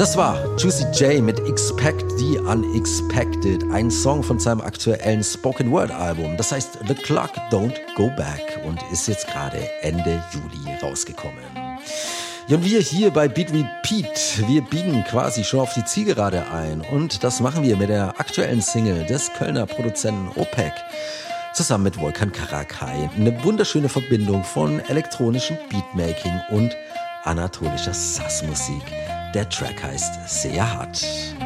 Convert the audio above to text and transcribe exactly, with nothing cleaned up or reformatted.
Das war Juicy J mit Expect the Unexpected, ein Song von seinem aktuellen Spoken Word Album. Das heißt The Clock Don't Go Back und ist jetzt gerade Ende Juli rausgekommen. Ja, und wir hier bei Beat Repeat, wir biegen quasi schon auf die Zielgerade ein und das machen wir mit der aktuellen Single des Kölner Produzenten Opek zusammen mit Volkan Karakai. Eine wunderschöne Verbindung von elektronischem Beatmaking und anatolischer Sassmusik. Der Track heißt Sehr hart.